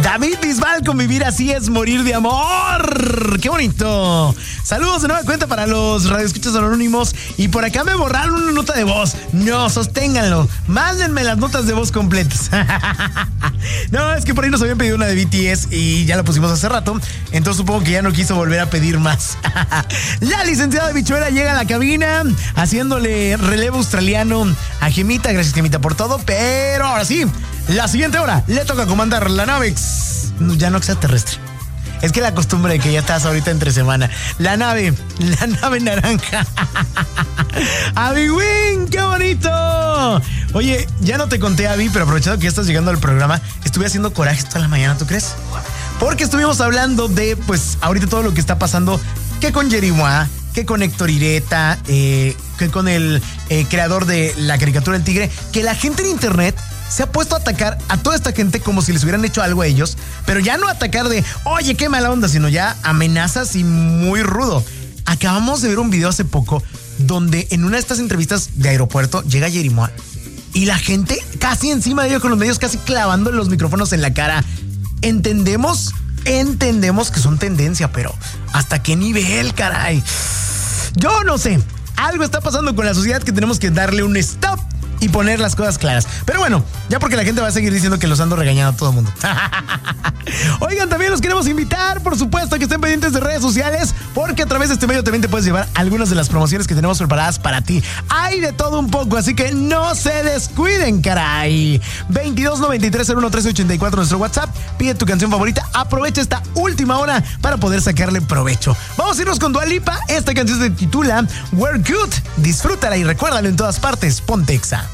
David Bisbal, convivir así es morir de amor. ¡Qué bonito! Saludos de nueva cuenta para los radioescuchas anónimos. Y por acá me borraron una nota de voz. No, sosténganlo. Mándenme las notas de voz completas. No, es que por ahí nos habían pedido una de BTS y ya la pusimos hace rato. Entonces supongo que ya no quiso volver a pedir más. La licenciada Bichuela llega a la cabina haciéndole relevo australiano a Gemita. Gracias, Gemita, por todo. Pero ahora sí, la siguiente hora le toca comandar la nave. Ya no extraterrestre. Es que la costumbre de que ya estás ahorita entre semana. La nave naranja. Abby Wing, qué bonito. Oye, ya no te conté, Abby, pero aprovechando que ya estás llegando al programa, estuve haciendo corajes toda la mañana, ¿tú crees? Porque estuvimos hablando de, pues, ahorita todo lo que está pasando, que con Jerimois, que con Héctor Ireta, que con el creador de la caricatura del tigre, que la gente en internet se ha puesto a atacar a toda esta gente como si les hubieran hecho algo a ellos, pero ya no atacar de, oye, qué mala onda, sino ya amenazas y muy rudo. Acabamos de ver un video hace poco donde en una de estas entrevistas de aeropuerto llega Jerimois y la gente casi encima de ellos con los medios, casi clavando los micrófonos en la cara. Entendemos que son tendencia, pero ¿hasta qué nivel, caray? Yo no sé. Algo está pasando con la sociedad que tenemos que darle un stop y poner las cosas claras. Pero bueno, ya porque la gente va a seguir diciendo que los ando regañando a todo el mundo. Oigan, también los queremos invitar, por supuesto, a que estén pendientes de redes sociales, porque a través de este medio también te puedes llevar algunas de las promociones que tenemos preparadas para ti. Hay de todo un poco, así que no se descuiden, caray. 2293-011384 nuestro WhatsApp. Pide tu canción favorita. Aprovecha esta última hora para poder sacarle provecho. Vamos a irnos con Dua Lipa. Esta canción se titula We're Good. Disfrútala y recuérdalo en todas partes. Ponte Exa.